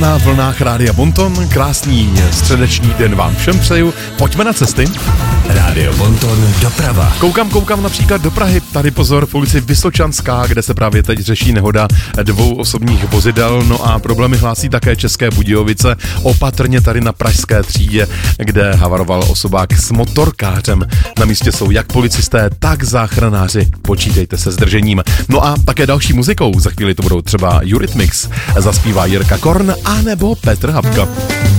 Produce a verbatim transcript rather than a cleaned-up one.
na vlnách Rádia Bonton. Krásný středeční den vám všem přeju. Pojďme na cesty. Rádio Bonton doprava. Koukám, koukám například do Prahy. Tady pozor, v ulici Vysočanská, kde se právě teď řeší nehoda dvou osobních vozidel. No a problémy hlásí také České Budějovice. Opatrně tady na Pražské třídě, kde havaroval osobák s motorkářem. Na místě jsou jak policisté, tak záchranáři. Počítejte se zdržením. No a také další muzikou. Za chvíli to budou třeba Eurythmics. Zaspívá Jirka Korn a nebo Petr Habka.